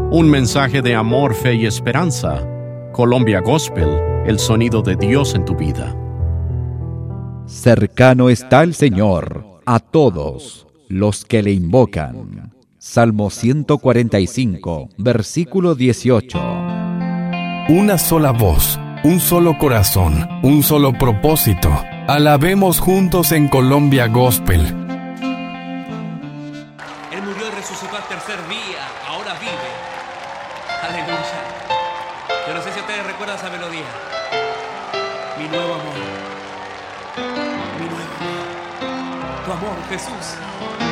Un mensaje de amor, fe y esperanza. Colombia Gospel, el sonido de Dios en tu vida. Cercano está el Señor a todos los que le invocan. Salmo 145, versículo 18. Una sola voz, un solo corazón, un solo propósito. Alabemos juntos en Colombia Gospel. Él murió y resucitó al tercer día, ahora vive. Aleluya. Yo no sé si ustedes recuerdan esa melodía. Mi nuevo amor. Mi nuevo amor. Tu amor, Jesús.